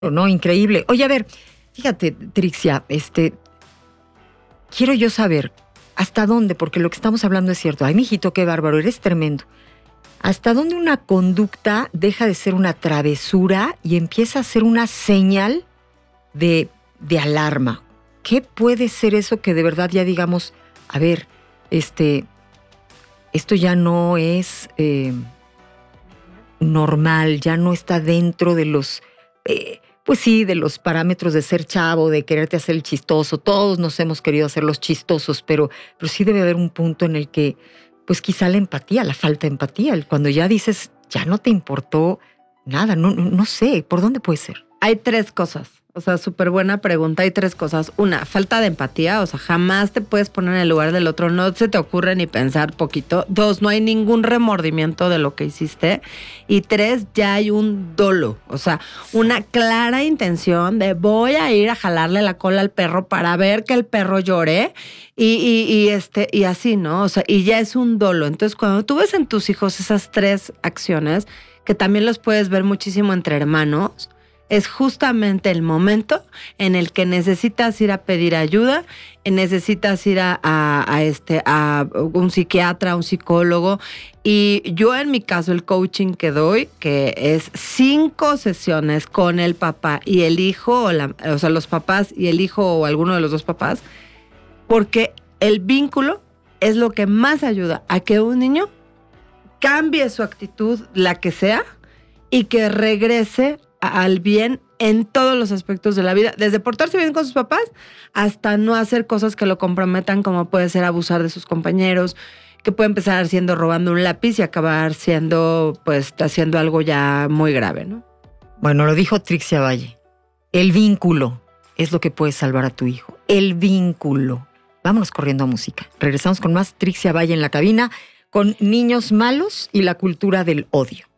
No, increíble. Oye, a ver, fíjate, Trixia, quiero yo saber hasta dónde, porque lo que estamos hablando es cierto. Ay, mijito, qué bárbaro, eres tremendo. ¿Hasta dónde una conducta deja de ser una travesura y empieza a ser una señal de alarma? ¿Qué puede ser eso que de verdad ya digamos, a ver, esto ya no es normal, ya no está dentro de los, pues sí, de los parámetros de ser chavo, de quererte hacer el chistoso? Todos nos hemos querido hacer los chistosos, pero sí debe haber un punto en el que, pues quizá la empatía, la falta de empatía, cuando ya dices, ya no te importó nada, no sé, ¿por dónde puede ser? Hay 3 cosas. O sea, súper buena pregunta. Hay 3 cosas. Una, falta de empatía. O sea, jamás te puedes poner en el lugar del otro. No se te ocurre ni pensar poquito. 2, no hay ningún remordimiento de lo que hiciste. Y 3, ya hay un dolo. O sea, una clara intención de voy a ir a jalarle la cola al perro para ver que el perro llore. Y así, ¿no? O sea, y ya es un dolo. Entonces, cuando tú ves en tus hijos esas 3 acciones, que también los puedes ver muchísimo entre hermanos, es justamente el momento en el que necesitas ir a pedir ayuda, necesitas ir a un psiquiatra, un psicólogo. Y yo en mi caso el coaching que doy, que es 5 sesiones con el papá y el hijo, o sea, los papás y el hijo o alguno de los 2 papás, porque el vínculo es lo que más ayuda a que un niño cambie su actitud, la que sea, y que regrese al bien en todos los aspectos de la vida, desde portarse bien con sus papás hasta no hacer cosas que lo comprometan, como puede ser abusar de sus compañeros, que puede empezar siendo robando un lápiz y acabar siendo, pues, haciendo algo ya muy grave, ¿no? Bueno, lo dijo Trixia Valle. El vínculo es lo que puede salvar a tu hijo. El vínculo. Vámonos corriendo a música. Regresamos con más Trixia Valle en la cabina, con Niños Malos y la cultura del odio.